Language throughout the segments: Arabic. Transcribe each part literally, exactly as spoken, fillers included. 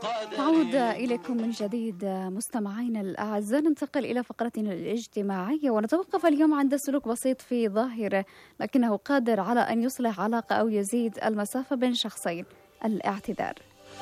نعود إليكم من جديد مستمعينا الأعزاء. ننتقل إلى فقرتنا الاجتماعية ونتوقف اليوم عند سلوك بسيط في ظاهرة لكنه قادر على أن يصلح علاقة أو يزيد المسافة بين شخصين: الاعتذار.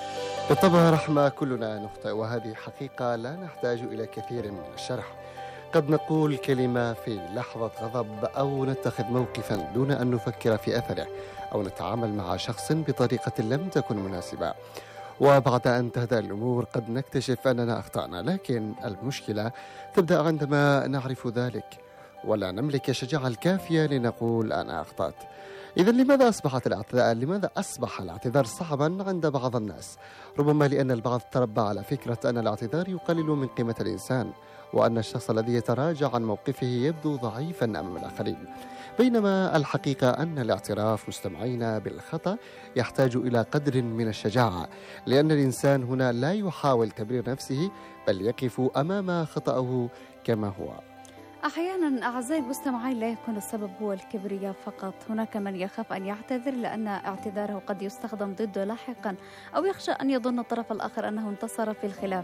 بالطبع رحمة، كلنا نخطئ، وهذه حقيقة لا نحتاج إلى كثير من الشرح. قد نقول كلمة في لحظة غضب، أو نتخذ موقفا دون أن نفكر في أثره، أو نتعامل مع شخص بطريقة لم تكن مناسبة، وبعد أن تهدأ الأمور قد نكتشف أننا أخطأنا. لكن المشكلة تبدأ عندما نعرف ذلك ولا نملك الشجاعة الكافية لنقول أنا أخطأت. إذن لماذا أصبحت الاعتذار لماذا أصبح الاعتذار صعبا عند بعض الناس؟ ربما لأن البعض تربى على فكرة أن الاعتذار يقلل من قيمة الإنسان، وأن الشخص الذي يتراجع عن موقفه يبدو ضعيفا أمام الآخرين، بينما الحقيقة أن الاعتراف مستمعين بالخطأ يحتاج إلى قدر من الشجاعة، لأن الإنسان هنا لا يحاول تبرير نفسه، بل يقف أمام خطأه كما هو. أحيانا أعزائي المستمعين لا يكون السبب هو الكبرياء فقط، هناك من يخاف أن يعتذر لأن اعتذاره قد يستخدم ضده لاحقا، أو يخشى أن يظن الطرف الآخر أنه انتصر في الخلاف،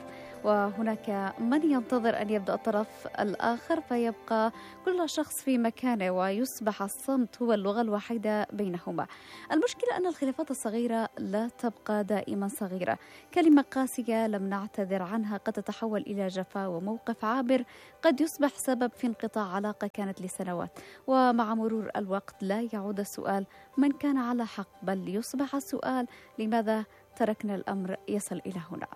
وهناك من ينتظر أن يبدأ الطرف الآخر فيبقى كل شخص في مكانه ويصبح الصمت هو اللغة الوحيدة بينهما. المشكلة أن الخلافات الصغيرة لا تبقى دائما صغيرة، كلمة قاسية لم نعتذر عنها قد تتحول إلى جفاء، وموقف عابر قد يصبح سبب في انقطاع علاقة كانت لسنوات. ومع مرور الوقت لا يعود السؤال من كان على حق، بل يصبح السؤال لماذا تركنا الأمر يصل إلى هنا.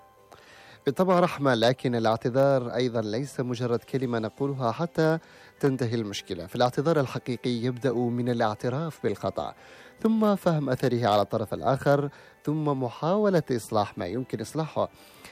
بالطبع رحمة، لكن الاعتذار أيضا ليس مجرد كلمة نقولها حتى تنتهي المشكلة. فالاعتذار الحقيقي يبدأ من الاعتراف بالخطأ، ثم فهم أثره على الطرف الآخر، ثم محاولة إصلاح ما يمكن إصلاحه.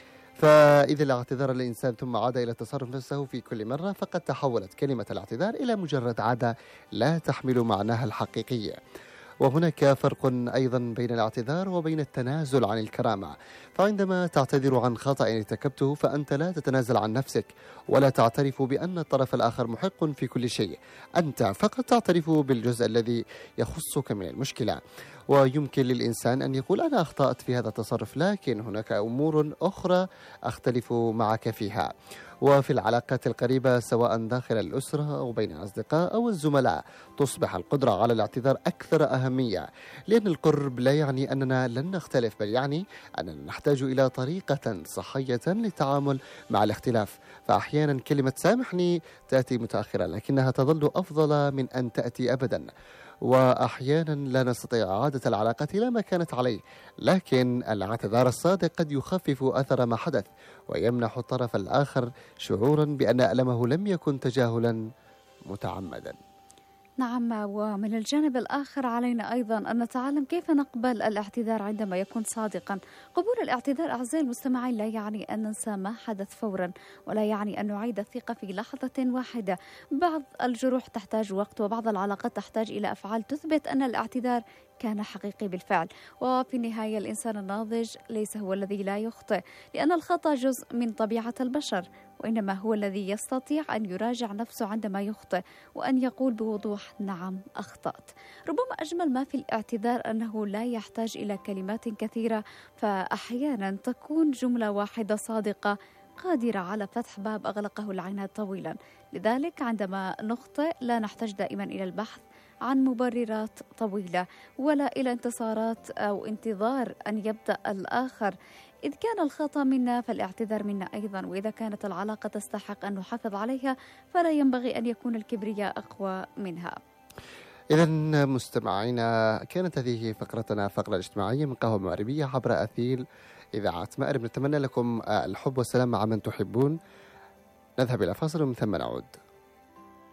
فإذا الاعتذار الإنسان ثم عاد إلى تصرف نفسه في كل مرة، فقد تحولت كلمة الاعتذار إلى مجرد عادة لا تحمل معناها الحقيقي. وهناك فرق أيضا بين الاعتذار وبين التنازل عن الكرامة. فعندما تعتذر عن خطأ ارتكبته فأنت لا تتنازل عن نفسك، ولا تعترف بأن الطرف الآخر محق في كل شيء، أنت فقط تعترف بالجزء الذي يخصك من المشكلة. ويمكن للإنسان أن يقول أنا أخطأت في هذا التصرف، لكن هناك أمور أخرى أختلف معك فيها. وفي العلاقات القريبة سواء داخل الأسرة أو بين الأصدقاء أو الزملاء تصبح القدرة على الاعتذار أكثر أهمية، لأن القرب لا يعني أننا لن نختلف، بل يعني أننا نحتاج إلى طريقة صحية للتعامل مع الاختلاف. فأحيانا كلمة سامحني تأتي متأخرة، لكنها تظل أفضل من أن تأتي أبدا. وأحيانا لا نستطيع إعادة العلاقة إلى ما كانت عليه، لكن الاعتذار الصادق قد يخفف أثر ما حدث، ويمنح الطرف الآخر شعورا بأن ألمه لم يكن تجاهلا متعمدا. نعم، ومن الجانب الآخر علينا أيضا أن نتعلم كيف نقبل الاعتذار عندما يكون صادقا. قبول الاعتذار أعزائي المستمعين لا يعني أن ننسى ما حدث فورا، ولا يعني أن نعيد الثقة في لحظة واحدة. بعض الجروح تحتاج وقت، وبعض العلاقات تحتاج إلى أفعال تثبت أن الاعتذار كان حقيقي بالفعل. وفي النهاية الإنسان الناضج ليس هو الذي لا يخطئ، لأن الخطأ جزء من طبيعة البشر، وإنما هو الذي يستطيع أن يراجع نفسه عندما يخطئ وأن يقول بوضوح نعم أخطأت. ربما أجمل ما في الاعتذار أنه لا يحتاج إلى كلمات كثيرة، فأحيانا تكون جملة واحدة صادقة قادرة على فتح باب أغلقه العناد طويلا. لذلك عندما نخطئ لا نحتاج دائما إلى البحث عن مبررات طويلة، ولا إلى انتصارات أو انتظار أن يبدأ الآخر. إذ كان الخطأ منا فالاعتذار منا أيضا، وإذا كانت العلاقة تستحق أن نحافظ عليها فلا ينبغي أن يكون الكبرياء أقوى منها. إذن مستمعينا، كانت هذه فقرتنا فقرة اجتماعية من قهوة مغربية عبر أثير إذاعة مأرب. نتمنى لكم الحب والسلام مع من تحبون. نذهب إلى فاصل ومن ثم نعود.